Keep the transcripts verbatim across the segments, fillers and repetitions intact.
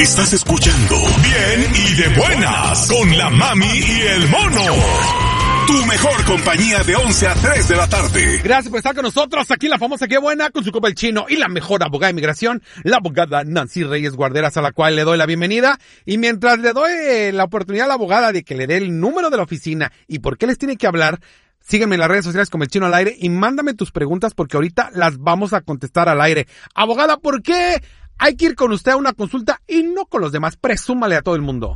Estás escuchando Bien y de Buenas con la Mami y el Mono. Tu mejor compañía de once a tres de la tarde. Gracias por estar con nosotros. Aquí la famosa Qué Buena con su copa el chino y la mejor abogada de inmigración, la abogada Nancy Reyes Guarderas, a la cual le doy la bienvenida. Y mientras le doy eh, la oportunidad a la abogada de que le dé el número de la oficina y por qué les tiene que hablar, sígueme en las redes sociales como el chino al aire y mándame tus preguntas porque ahorita las vamos a contestar al aire. Abogada, ¿por qué hay que ir con usted a una consulta y no con los demás? Presúmale a todo el mundo.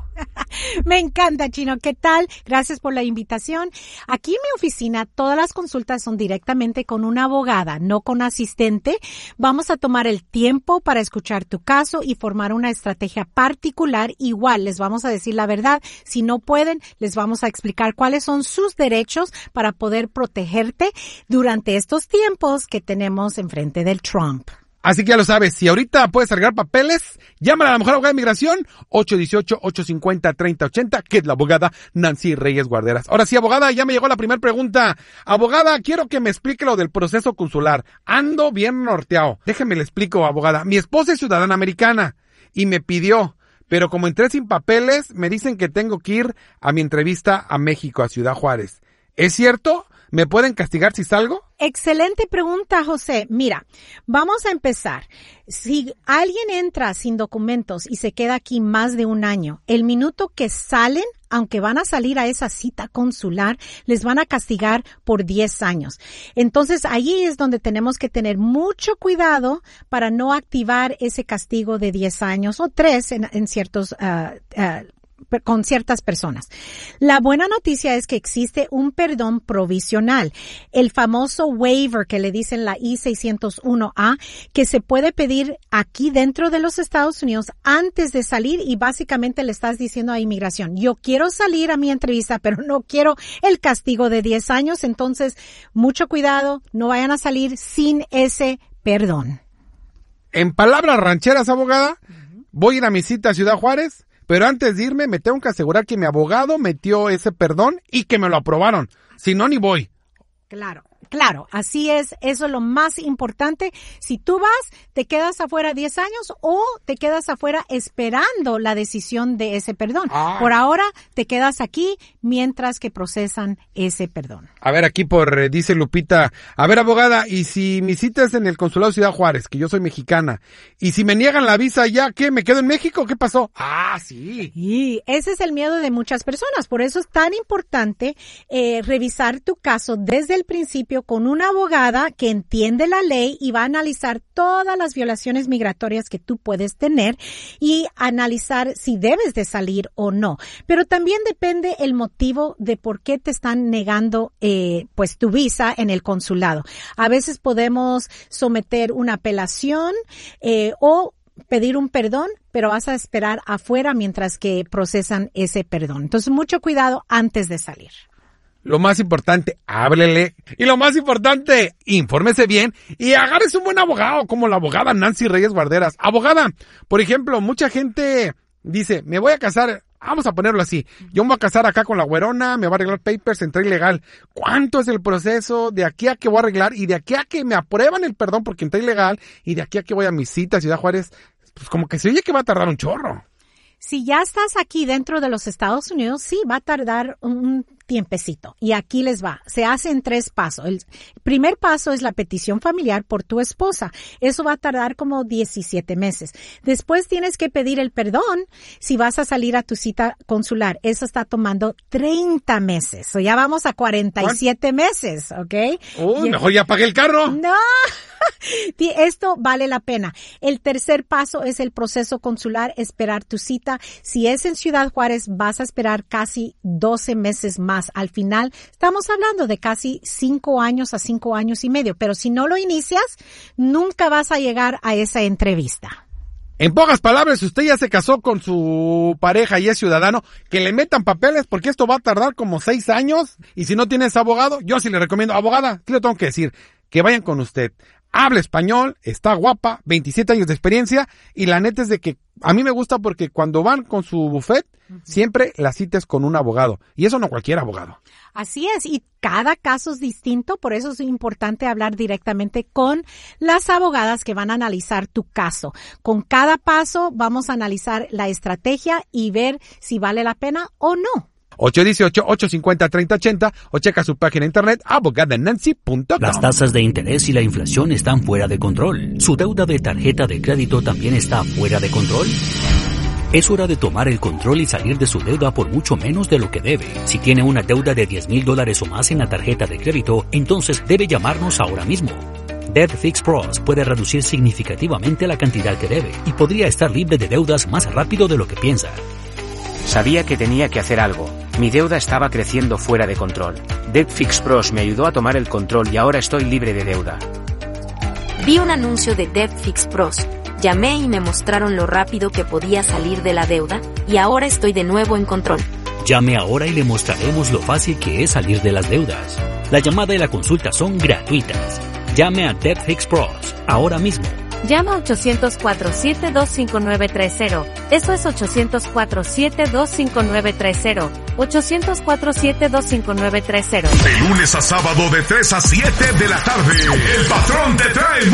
Me encanta, Chino. ¿Qué tal? Gracias por la invitación. Aquí en mi oficina, todas las consultas son directamente con una abogada, no con asistente. Vamos a tomar el tiempo para escuchar tu caso y formar una estrategia particular. Igual, les vamos a decir la verdad. Si no pueden, les vamos a explicar cuáles son sus derechos para poder protegerte durante estos tiempos que tenemos enfrente del Trump. Así que ya lo sabes, si ahorita puedes arreglar papeles, llámala a la mejor abogada de inmigración, ocho uno ocho, ocho cinco cero, tres cero ocho cero, que es la abogada Nancy Reyes Guarderas. Ahora sí, abogada, ya me llegó la primera pregunta. Abogada, quiero que me explique lo del proceso consular. Ando bien norteado. Déjeme le explico, abogada. Mi esposa es ciudadana americana y me pidió, pero como entré sin papeles, me dicen que tengo que ir a mi entrevista a México, a Ciudad Juárez. ¿Es cierto? ¿Me pueden castigar si salgo? Excelente pregunta, José. Mira, vamos a empezar. Si alguien entra sin documentos y se queda aquí más de un año, el minuto que salen, aunque van a salir a esa cita consular, les van a castigar por diez años. Entonces, ahí es donde tenemos que tener mucho cuidado para no activar ese castigo de diez años o tres en, en ciertos uh, uh, con ciertas personas. La buena noticia es que existe un perdón provisional, el famoso waiver que le dicen la I seiscientos uno A, que se puede pedir aquí dentro de los Estados Unidos antes de salir y básicamente le estás diciendo a inmigración, yo quiero salir a mi entrevista, pero no quiero el castigo de diez años, entonces mucho cuidado, no vayan a salir sin ese perdón. En palabras rancheras, abogada, uh-huh. Voy a ir a mi cita a Ciudad Juárez, pero antes de irme me tengo que asegurar que mi abogado metió ese perdón y que me lo aprobaron. Si no, ni voy. Claro, claro, así es, eso es lo más importante. Si tú vas, te quedas afuera diez años o te quedas afuera esperando la decisión de ese perdón. Ah. Por ahora, te quedas aquí mientras que procesan ese perdón. A ver, aquí por, eh, dice Lupita, a ver, abogada, y si mi cita es en el Consulado de Ciudad Juárez, que yo soy mexicana, y si me niegan la visa ya, ¿qué? ¿Me quedo en México? ¿Qué pasó? Ah, sí. Y ese es el miedo de muchas personas, por eso es tan importante eh, revisar tu caso desde el principio con una abogada que entiende la ley y va a analizar todas las violaciones migratorias que tú puedes tener y analizar si debes de salir o no. Pero también depende el motivo de por qué te están negando eh, pues tu visa en el consulado. A veces podemos someter una apelación eh, o pedir un perdón, pero vas a esperar afuera mientras que procesan ese perdón. Entonces, mucho cuidado antes de salir. Lo más importante, háblele. Y lo más importante, infórmese bien y agárrese un buen abogado como la abogada Nancy Reyes Guarderas. Abogada, por ejemplo, mucha gente dice, me voy a casar, vamos a ponerlo así, yo me voy a casar acá con la güerona, me va a arreglar papers, entré ilegal. ¿Cuánto es el proceso de aquí a que voy a arreglar y de aquí a que me aprueban el perdón porque entré ilegal y de aquí a que voy a mi cita a Ciudad Juárez? Pues como que se oye que va a tardar un chorro. Si ya estás aquí dentro de los Estados Unidos, sí, va a tardar un tiempecito. Y aquí les va. Se hace en tres pasos. El primer paso es la petición familiar por tu esposa. Eso va a tardar como diecisiete meses. Después tienes que pedir el perdón si vas a salir a tu cita consular. Eso está tomando treinta meses. O ya vamos a cuarenta y siete ¿Cuánto? Meses, ¿ok? Uy, mejor ya pagué el carro. No. Esto vale la pena. El tercer paso es el proceso consular, esperar tu cita. Si es en Ciudad Juárez, vas a esperar casi doce meses más. Al final, estamos hablando de casi cinco años a cinco años y medio. Pero si no lo inicias, nunca vas a llegar a esa entrevista. En pocas palabras, si usted ya se casó con su pareja y es ciudadano, que le metan papeles porque esto va a tardar como seis años. Y si no tienes abogado, yo sí le recomiendo, abogada, ¿qué le tengo que decir? Que vayan con usted. Habla español, está guapa, veintisiete años de experiencia y la neta es de que a mí me gusta porque cuando van con su buffet, uh-huh. siempre la cita es con un abogado. Y eso no cualquier abogado. Así es, y cada caso es distinto, por eso es importante hablar directamente con las abogadas que van a analizar tu caso. Con cada paso vamos a analizar la estrategia y ver si vale la pena o no. ocho uno ocho, ocho cinco cero, tres cero ocho cero o checa su página de internet abogada nancy punto com. Las tasas de interés y la inflación están fuera de control. ¿Su deuda de tarjeta de crédito también está fuera de control? Es hora de tomar el control y salir de su deuda por mucho menos de lo que debe. Si tiene una deuda de diez mil dólares o más en la tarjeta de crédito, entonces debe llamarnos ahora mismo. Debt Fix Pros puede reducir significativamente la cantidad que debe y podría estar libre de deudas más rápido de lo que piensa. Sabía que tenía que hacer algo. Mi deuda estaba creciendo fuera de control. Debt Fix Pros me ayudó a tomar el control y ahora estoy libre de deuda. Vi un anuncio de Debt Fix Pros. Llamé y me mostraron lo rápido que podía salir de la deuda, y ahora estoy de nuevo en control. Llame ahora y le mostraremos lo fácil que es salir de las deudas. La llamada y la consulta son gratuitas. Llame a Debt Fix Pros ahora mismo. Llama a ochocientos cuatro, siete dos cinco nueve tres cero. Eso es ochocientos cuatro, siete dos cinco nueve tres cero. ochocientos cuatro, siete dos cinco nueve tres cero. De lunes a sábado de tres a siete de la tarde, el patrón te trae